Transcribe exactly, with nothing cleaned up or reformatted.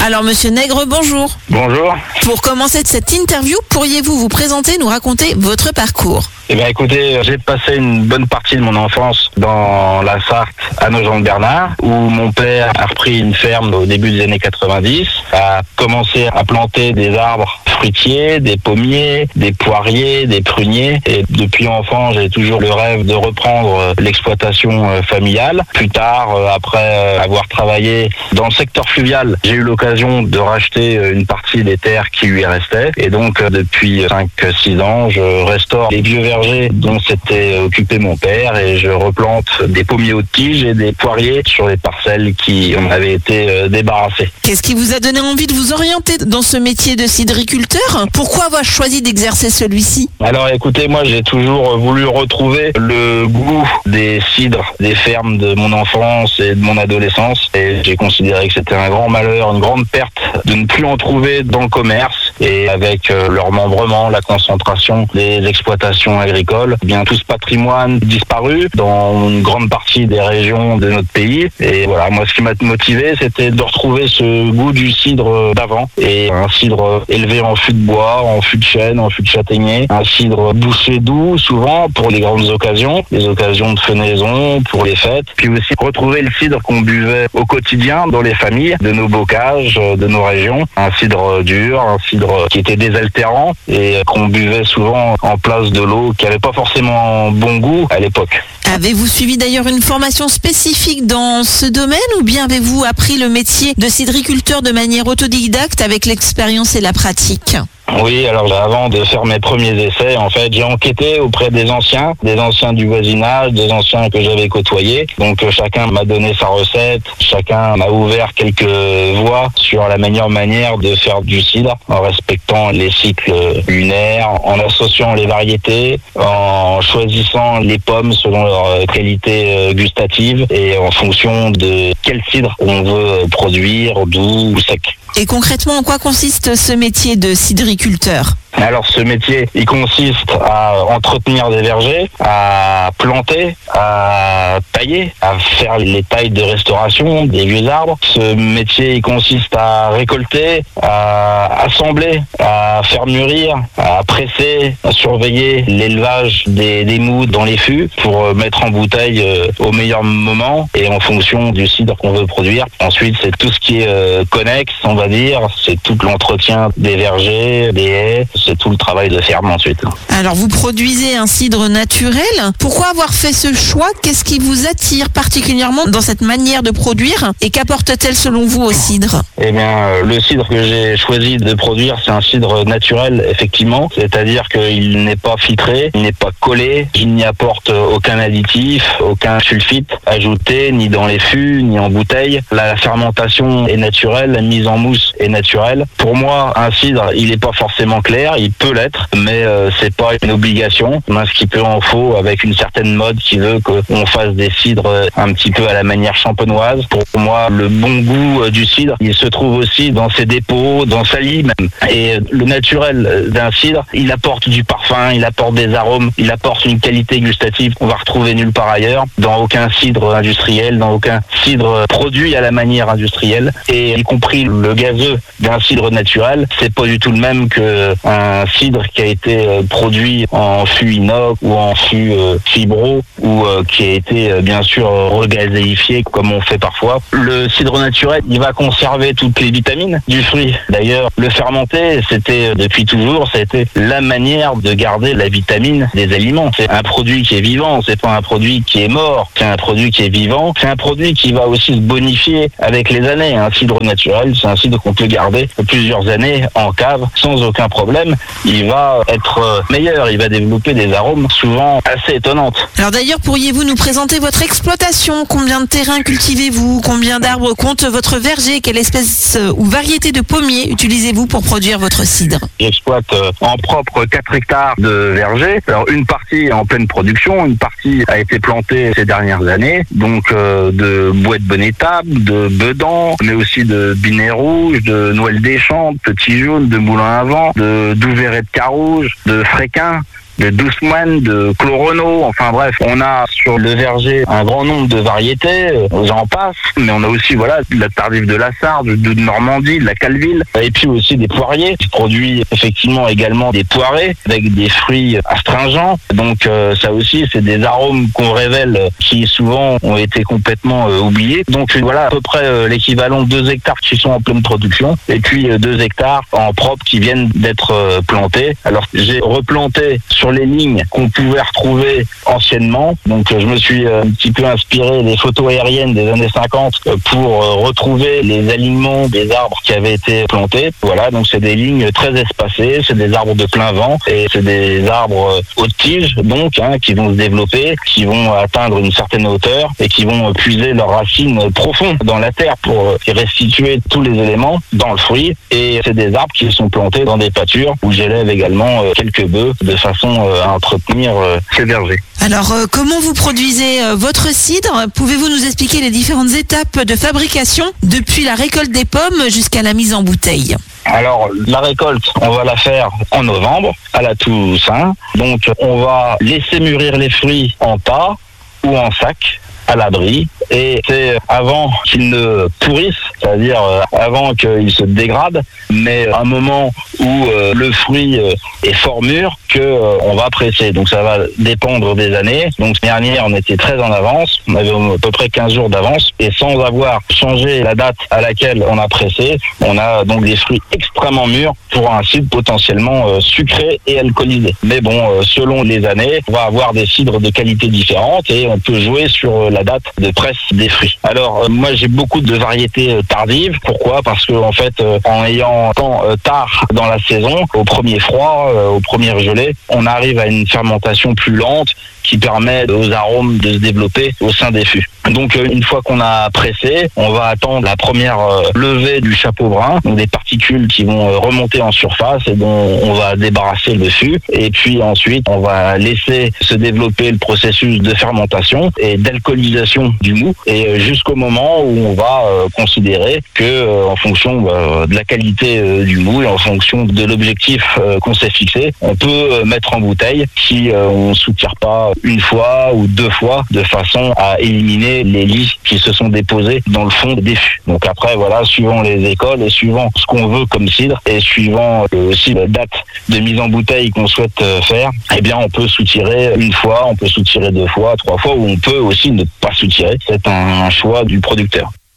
Alors Monsieur Nègre, bonjour. Bonjour. Pour commencer cette interview, pourriez-vous vous présenter, nous raconter votre parcours ? Eh bien écoutez, j'ai passé une bonne partie de mon enfance dans la Sarthe, à Nogent-de-Bernard, où mon père a repris une ferme au début des années quatre-vingt-dix, a commencé à planter des arbres fruitiers, des pommiers, des poiriers, des pruniers. Et depuis enfant, j'ai toujours le rêve de reprendre l'exploitation familiale. Plus tard, après avoir travaillé dans le secteur fluvial, j'ai eu l'occasion de racheter une partie des terres qui lui restaient. Et donc, depuis cinq six ans, je restaure les vieux vergers dont s'était occupé mon père et je replante des pommiers haute tige et des poiriers sur les parcelles qui en avaient été débarrassées. Qu'est-ce qui vous a donné envie de vous orienter dans ce métier de cidriculteur ? Pourquoi avoir choisi d'exercer celui-ci ? Alors écoutez, moi j'ai toujours voulu retrouver le goût des cidres, des fermes de mon enfance et de mon adolescence. Et j'ai considéré que c'était un grand malheur, une grande perte de ne plus en trouver dans le commerce. Et avec leur membrement, la concentration des exploitations agricoles, eh bien tout ce patrimoine disparu dans une grande partie des régions de notre pays. Et voilà, moi ce qui m'a motivé, c'était de retrouver ce goût du cidre d'avant. Et un cidre élevé en fût de bois, en fût de chêne, en fût de châtaignier. Un cidre bouché doux, souvent pour les grandes occasions, les occasions de fenaison, pour les fêtes. Puis aussi retrouver le cidre qu'on buvait au quotidien dans les familles, de nos bocages, de nos régions. Un cidre dur, un cidre qui était désaltérant et qu'on buvait souvent en place de l'eau qui n'avait pas forcément bon goût à l'époque. Avez-vous suivi d'ailleurs une formation spécifique dans ce domaine ou bien avez-vous appris le métier de cidriculteur de manière autodidacte avec l'expérience et la pratique ? Oui, alors avant de faire mes premiers essais, en fait, j'ai enquêté auprès des anciens, des anciens du voisinage, des anciens que j'avais côtoyés. Donc chacun m'a donné sa recette, chacun m'a ouvert quelques voies sur la meilleure manière de faire du cidre, en respectant les cycles lunaires, en associant les variétés, en choisissant les pommes selon leur qualité gustative et en fonction de quel cidre on veut produire, doux ou sec. Et concrètement, en quoi consiste ce métier de cidriculteur ? Alors ce métier, il consiste à entretenir des vergers, à planter, à tailler, à faire les tailles de restauration des vieux arbres. Ce métier, il consiste à récolter, à assembler, à faire mûrir, à presser, à surveiller l'élevage des, des mous dans les fûts pour mettre en bouteille au meilleur moment et en fonction du cidre qu'on veut produire. Ensuite, c'est tout ce qui est connexe, on va dire, c'est tout l'entretien des vergers, des haies, c'est tout le travail de ferme ensuite. Alors vous produisez un cidre naturel. Pourquoi avoir fait ce choix ? Qu'est-ce qui vous attire particulièrement dans cette manière de produire et qu'apporte-t-elle selon vous au cidre ? Eh bien, le cidre que j'ai choisi de produire, c'est un cidre naturel, effectivement. C'est-à-dire qu'il n'est pas filtré, il n'est pas collé, il n'y apporte aucun additif, aucun sulfite ajouté, ni dans les fûts, ni en bouteille. La fermentation est naturelle, la mise en mousse est naturelle. Pour moi, un cidre, il n'est pas forcément clair, il peut l'être, mais euh, c'est pas une obligation. Un petit peu en faux avec une certaine mode qui veut qu'on fasse des cidres un petit peu à la manière champenoise. Pour moi, le bon goût du cidre, il se trouve aussi dans ses dépôts, dans sa lie même. Et le naturel d'un cidre, il apporte du parfum, il apporte des arômes, il apporte une qualité gustative qu'on va retrouver nulle part ailleurs, dans aucun cidre industriel, dans aucun cidre produit à la manière industrielle. Et y compris le gazeux d'un cidre naturel, c'est pas du tout le même que un cidre qui a été produit en fût inox ou en fût fibro ou qui a été bien sûr regazéifié comme on fait parfois. Le cidre naturel, il va conserver toutes les vitamines du fruit. D'ailleurs, le fermenté, c'était depuis toujours, c'était la manière de garder la vitamine des aliments. C'est un produit qui est vivant, c'est pas un produit qui est mort, c'est un produit qui est vivant, c'est un produit qui va aussi se bonifier avec les années. Un cidre naturel, c'est un cidre qu'on peut garder plusieurs années en cave sans aucun problème. Il va être meilleur, il va développer des arômes souvent assez étonnantes. Alors d'ailleurs, pourriez-vous nous présenter votre exploitation ? Combien de terrain cultivez-vous ? Combien d'arbres compte votre verger ? Quelle espèce ou variété de pommiers utilisez-vous pour produire votre cidre ? J'exploite en propre quatre hectares de verger. Alors une partie est en pleine production, une partie a été plantée ces dernières années, donc euh, de bois de bonnet table, de bedans, mais aussi de binet rouge, de noël des champs, de petits jaunes, de moulins à vent, de douveret de carouge, de fréquin, de Doucemoine, de Clos-Renault. Enfin bref, on a sur le verger un grand nombre de variétés, j'en passe, mais on a aussi voilà de la Tardive de la Sarre, de, de Normandie, de la Calville, et puis aussi des poiriers. Je produis effectivement également des poirées avec des fruits astringents. Donc euh, ça aussi, c'est des arômes qu'on révèle qui souvent ont été complètement euh, oubliés. Donc voilà à peu près euh, l'équivalent de deux hectares qui sont en pleine production, et puis euh, deux hectares en propre qui viennent d'être euh, plantés. Alors j'ai replanté sur les lignes qu'on pouvait retrouver anciennement. Donc euh, je me suis euh, un petit peu inspiré des photos aériennes des années cinquante euh, pour euh, retrouver les alignements des arbres qui avaient été plantés. Voilà, donc c'est des lignes très espacées, c'est des arbres de plein vent, et c'est des arbres euh, haute tige, donc hein, qui vont se développer, qui vont atteindre une certaine hauteur et qui vont euh, puiser leurs racines profondes dans la terre pour euh, restituer tous les éléments dans le fruit. Et c'est des arbres qui sont plantés dans des pâtures où j'élève également euh, quelques bœufs de façon euh, à entretenir euh, ces vergers. Alors, euh, comment vous produisez euh, votre cidre? Pouvez-vous nous expliquer les différentes étapes de fabrication depuis la récolte des pommes jusqu'à la mise en bouteille? Alors, la récolte, on va la faire en novembre, à la Toussaint. Donc, on va laisser mûrir les fruits en tas ou en sac, à l'abri, et c'est avant qu'ils ne pourrissent, c'est-à-dire avant qu'ils se dégradent, mais à un moment où euh, le fruit euh, est fort mûr, que euh, on va presser. Donc ça va dépendre des années. Donc l'année dernière, on était très en avance, on avait à peu près quinze jours d'avance, et sans avoir changé la date à laquelle on a pressé, on a donc des fruits extrêmement mûrs pour un cidre potentiellement euh, sucré et alcoolisé. Mais bon, euh, selon les années, on va avoir des cidres de qualité différentes, et on peut jouer sur euh, la date de presse des fruits. Alors euh, moi j'ai beaucoup de variétés euh, tardives. Pourquoi? Parce que en fait euh, en ayant tant euh, tard dans la saison, au premier froid, euh, au premier gelé, on arrive à une fermentation plus lente qui permet aux arômes de se développer au sein des fûts. Donc euh, une fois qu'on a pressé, on va attendre la première euh, levée du chapeau brun, donc des particules qui vont euh, remonter en surface et dont on va débarrasser le fût. Et puis ensuite, on va laisser se développer le processus de fermentation et d'alcoolisation du mou, et euh, jusqu'au moment où on va euh, considérer que euh, en fonction euh, de la qualité euh, du mou et en fonction de l'objectif euh, qu'on s'est fixé, on peut euh, mettre en bouteille si euh, on ne soutire pas une fois ou deux fois, de façon à éliminer les lits qui se sont déposés dans le fond des fûts. Donc après, voilà, suivant les écoles et suivant ce qu'on veut comme cidre, et suivant euh, aussi la date de mise en bouteille qu'on souhaite euh, faire, eh bien on peut soutirer une fois, on peut soutirer deux fois, trois fois, ou on peut aussi ne pas soutirer. C'est un choix du producteur.